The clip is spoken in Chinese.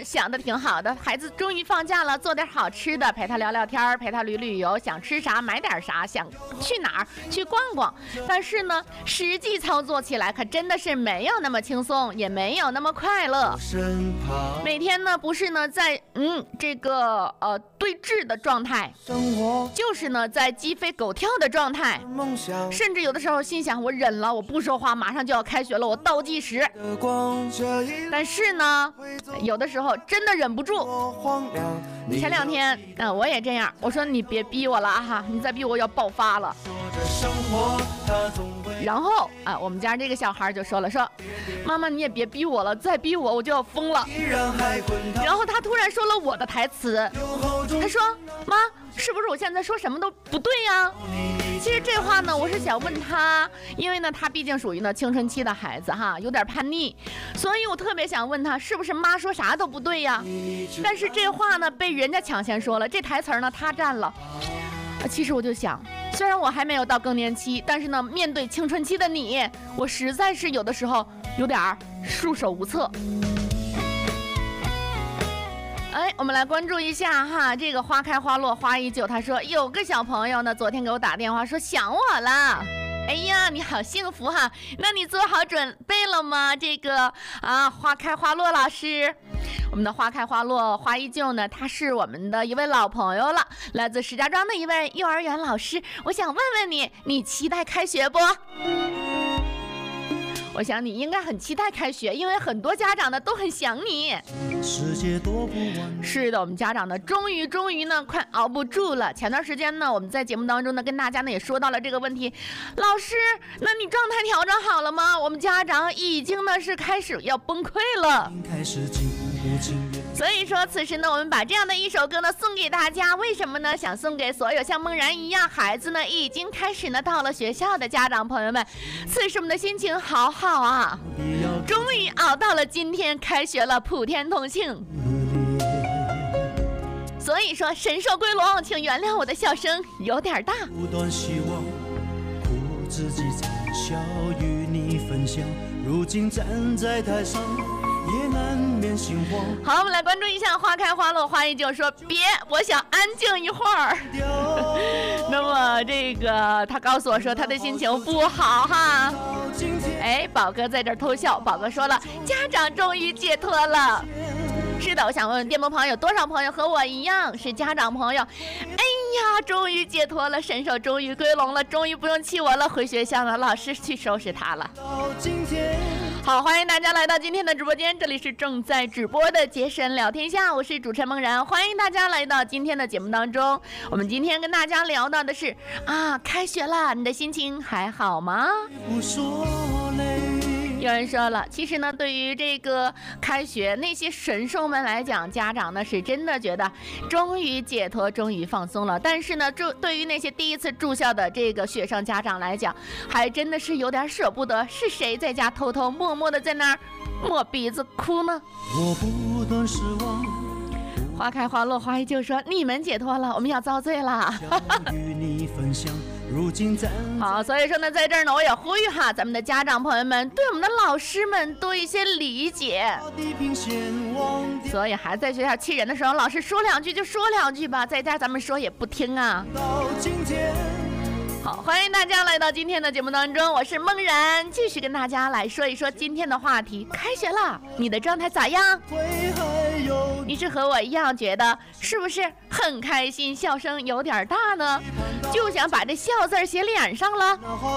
想的挺好的，孩子终于放假了，做点好吃的，陪他聊聊天，陪他旅游，想吃啥买点啥，想去哪儿去逛逛。但是呢，实际操作起来可真的是没有那么轻松，也没有那么快乐。每天呢，不是呢在这个对峙的状态，就是呢在鸡飞狗跳的状态，甚至有的时候心想我忍了，我不说话，马上就要开学了，我倒计时。但是呢，有的时候真的忍不住。前2天我也这样，我说你别逼我了哈，你再逼我要爆发了。然后我们家这个小孩就说了，说妈妈你也别逼我了，再逼我就要疯了。然后他突然说了我的台词，他说妈，是不是我现在说什么都不对呀？其实这话呢，我是想问他，因为呢他毕竟属于呢青春期的孩子哈，有点叛逆，所以我特别想问他，是不是妈说啥都不对呀？但是这话呢被人家抢先说了，这台词呢他占了。其实我就想，虽然我还没有到更年期，但是呢面对青春期的你，我实在是有的时候有点束手无策。我们来关注一下哈，这个花开花落花依旧，他说有个小朋友呢昨天给我打电话说想我了。哎呀，你好幸福哈！那你做好准备了吗？这个花开花落老师，我们的花开花落花依旧呢，他是我们的一位老朋友了，来自石家庄的一位幼儿园老师。我想问问你，你期待开学不？我想你应该很期待开学，因为很多家长呢都很想你。世界多不完。是的，我们家长呢终于呢快熬不住了。前段时间呢我们在节目当中呢跟大家呢也说到了这个问题，老师，那你状态调整好了吗？我们家长已经呢是开始要崩溃了。所以说此时呢我们把这样的一首歌呢送给大家，为什么呢？想送给所有像梦然一样孩子呢已经开始呢到了学校的家长朋友们，此时我们的心情好好啊，终于熬到了今天开学了，普天同庆。所以说神兽归笼，请原谅我的笑声有点大。不断希望苦自己惨笑与你分享，如今站在台上也难免心慌。好，我们来关注一下花开花落花依旧，说别，我想安静一会儿。那么这个他告诉我说他的心情不好哈。宝哥在这儿偷笑，宝哥说了，家长终于解脱了。是的，我想问问电波朋友，多少朋友和我一样是家长朋友？哎呀，终于解脱了，神兽终于归笼了，终于不用气我了，回学校了，老师去收拾他了。好，欢迎大家来到今天的直播间，这里是正在直播的杰神聊天下，我是主持人梦然，欢迎大家来到今天的节目当中。我们今天跟大家聊到的是开学了，你的心情还好吗？不说累。有人说了，其实呢对于这个开学那些神兽们来讲，家长呢是真的觉得终于解脱，终于放松了，但是呢对于那些第一次住校的这个学生家长来讲，还真的是有点舍不得。是谁在家偷偷默默的在那儿摸鼻子哭呢？我不断失望。花开花落花依旧说你们解脱了，我们要遭罪了。好，所以说呢在这儿呢我也呼吁哈，咱们的家长朋友们对我们的老师们多一些理解。所以孩子在学校气人的时候，老师说2句就说2句吧，在家咱们说也不听啊。好，欢迎大家来到今天的节目当中，我是梦然，继续跟大家来说一说今天的话题。开学了，你的状态咋样？你是和我一样觉得是不是很开心，笑声有点大呢？就想把这笑字写脸上了？